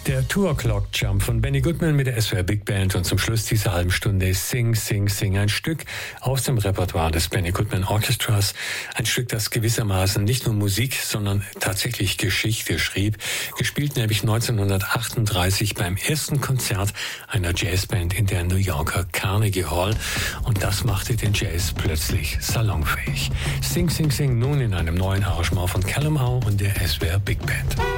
Der Tour Clock Jump von Benny Goodman mit der SWR Big Band und zum Schluss dieser halben Stunde Sing, Sing, Sing. Ein Stück aus dem Repertoire des Benny Goodman Orchestras. Ein Stück, das gewissermaßen nicht nur Musik, sondern tatsächlich Geschichte schrieb. Gespielt nämlich 1938 beim ersten Konzert einer Jazzband in der New Yorker Carnegie Hall. Und das machte den Jazz plötzlich salonfähig. Sing, Sing, Sing nun in einem neuen Arrangement von Callum Howe und der SWR Big Band.